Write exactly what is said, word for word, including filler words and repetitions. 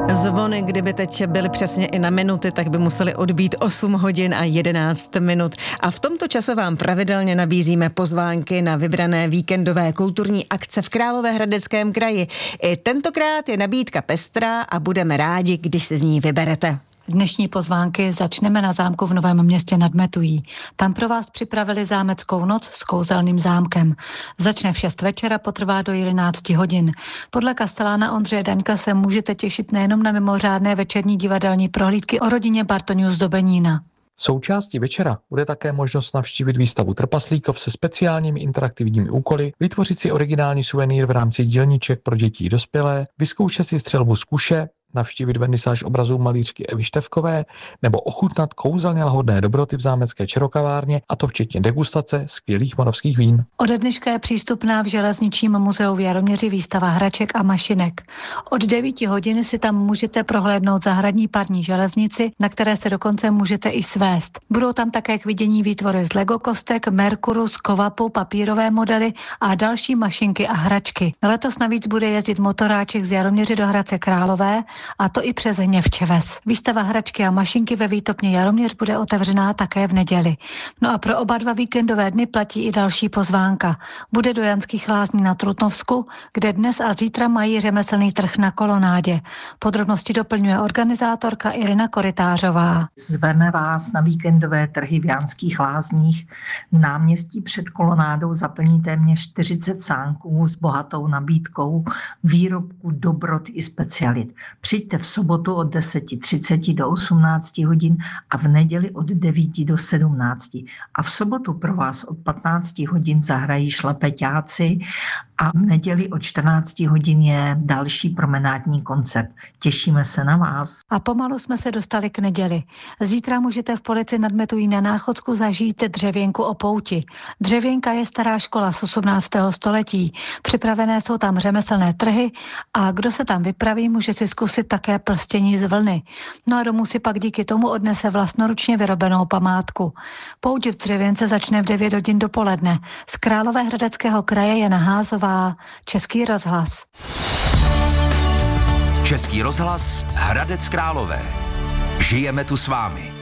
Zvony, kdyby teď byly přesně i na minuty, tak by museli odbít osm hodin a jedenáct minut. A v tomto čase vám pravidelně nabízíme pozvánky na vybrané víkendové kulturní akce v Královéhradeckém kraji. I tentokrát je nabídka pestrá a budeme rádi, když si z ní vyberete. Dnešní pozvánky začneme na zámku v Novém Městě nad Metují. Tam pro vás připravili zámeckou noc s kouzelným zámkem. Začne v šest večera, potrvá do jedenácti hodin. Podle kastelána Ondřeje Daňka se můžete těšit nejenom na mimořádné večerní divadelní prohlídky o rodině Bartoňů z Dobenína. Součástí večera bude také možnost navštívit výstavu Trpaslíkov se speciálními interaktivními úkoly, vytvořit si originální suvenýr v rámci dílniček pro děti i dospělé, vyzkoušet si střelbu z kuše, navštívit vernisáž obrazů malířky Evy Števkové nebo ochutnat kouzelně lahodné dobroty v zámecké čerokavárně, a to včetně degustace skvělých moravských vín. Ode dneška je přístupná v Železničním muzeu v Jaroměři výstava hraček a mašinek. Od devíti hodin si tam můžete prohlédnout zahradní parní železnici, na které se dokonce můžete i svést. Budou tam také k vidění výtvory z Lego kostek, Merkuru, z Kovapu, papírové modely a další mašinky a hračky. Letos navíc bude jezdit motoráček z Jaroměře do Hradce Králové, a to i přes Hněvčeves. Výstava hračky a mašinky ve Výtopně Jaroměř bude otevřená také v neděli. No a pro oba dva víkendové dny platí i další pozvánka. Bude do Janských Lázní na Trutnovsku, kde dnes a zítra mají řemeslný trh na kolonádě. Podrobnosti doplňuje organizátorka Irina Korytářová. Zveme vás na víkendové trhy v Janských Lázních. Náměstí před kolonádou zaplní téměř čtyřicet sánků s bohatou nabídkou výrobků, dobrot i specialit. Přijďte v sobotu od deset třicet do osmnácti hodin a v neděli od devíti do sedmnácti. A v sobotu pro vás od patnácti hodin zahrají šlapeťáci a v neděli od čtrnácti hodin je další promenádní koncert. Těšíme se na vás. A pomalu jsme se dostali k neděli. Zítra můžete v Polici nad Metují na Náchodsku zažít dřevěnku o pouti. Dřevěnka je stará škola z osmnáctého století. Připravené jsou tam řemeslné trhy a kdo se tam vypraví, může si zkusit také prstění z vlny. No a domů si pak díky tomu odnese vlastnoručně vyrobenou památku. Pouť v dřevěnce začne v devět hodin dopoledne. Z Královéhradeckého kraje je Házová, Český rozhlas. Český rozhlas Hradec Králové. Žijeme tu s vámi.